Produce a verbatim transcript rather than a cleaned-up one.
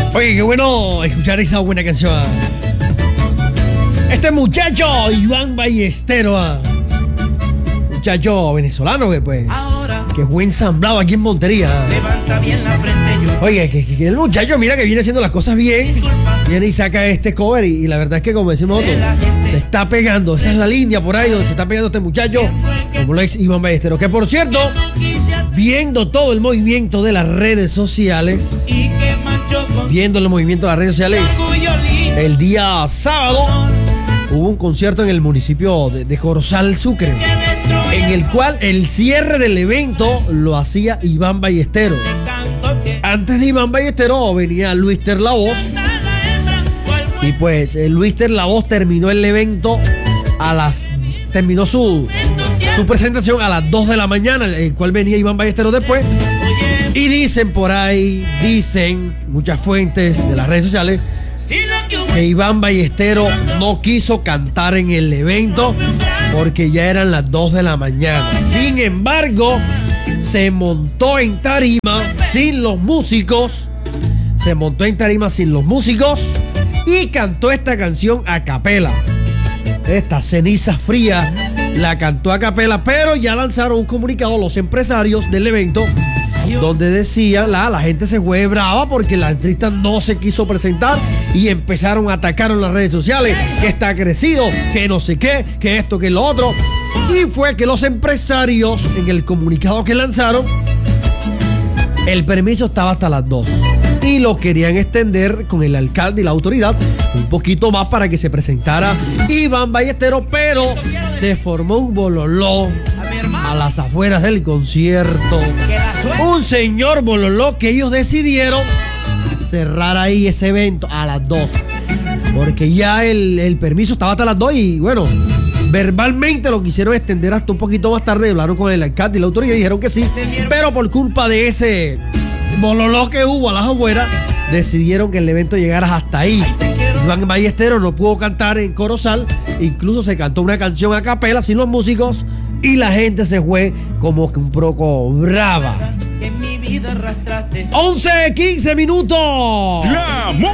Oye, qué bueno escuchar esa buena canción. Este muchacho, Iván Ballesteros, muchacho venezolano que pues que fue ensamblado aquí en Montería. Levanta bien la frente, yo. Oye, que, que el muchacho mira que viene haciendo las cosas bien. Viene y saca este cover y, y la verdad es que como decimos nosotros, se está pegando. Esa es la línea por ahí donde se está pegando este muchacho, como lo es Iván Ballesteros. Que por cierto, viendo todo el movimiento de las redes sociales, viendo el movimiento de las redes sociales, el día sábado hubo un concierto en el municipio de, de Corozal, Sucre, en el cual el cierre del evento lo hacía Iván Ballesteros. Antes de Iván Ballesteros venía Luister La Voz. Y pues el Luister La Voz terminó el evento a las... Terminó su, su presentación a las dos de la mañana, el cual venía Iván Ballesteros después. Y dicen por ahí, dicen muchas fuentes de las redes sociales, que Iván Ballesteros no quiso cantar en el evento porque ya eran las dos de la mañana. Sin embargo, se montó en tarima sin los músicos, se montó en tarima sin los músicos y cantó esta canción a capela. Esta Ceniza Fría la cantó a capela, pero ya lanzaron un comunicado los empresarios del evento donde decía, la, la gente se fue brava porque la artista no se quiso presentar y empezaron a atacar en las redes sociales, que está crecido, que no sé qué, que esto, que lo otro. Y fue que los empresarios, en el comunicado que lanzaron, el permiso estaba hasta las dos y lo querían extender con el alcalde y la autoridad un poquito más para que se presentara Iván Ballesteros, pero se formó un bololó a las afueras del concierto. Un señor bololó que ellos decidieron cerrar ahí ese evento a las dos, porque ya el, el permiso estaba hasta las dos y bueno, verbalmente lo quisieron extender hasta un poquito más tarde. Hablaron con el alcalde y la autoridad y dijeron que sí, pero por culpa de ese bololó que hubo a las afueras, decidieron que el evento llegara hasta ahí. Iván Ballesteros no pudo cantar en Corozal, incluso se cantó una canción a capela sin los músicos y la gente se fue como que un poco brava. once, quince minutos.